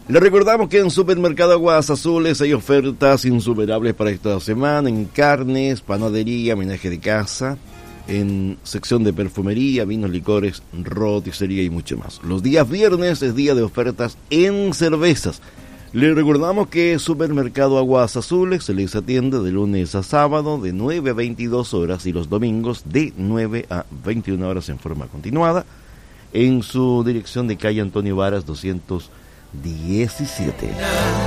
Le recordamos que en Supermercado Aguas Azules hay ofertas insuperables para esta semana en carnes, panadería, menaje de casa, en sección de perfumería, vinos, licores, roticería y mucho más. Los días viernes es día de ofertas en cervezas. Le recordamos que Supermercado Aguas Azules se les atiende de lunes a sábado de 9 a 22 horas y los domingos de 9 a 21 horas en forma continuada en su dirección de calle Antonio Varas 217.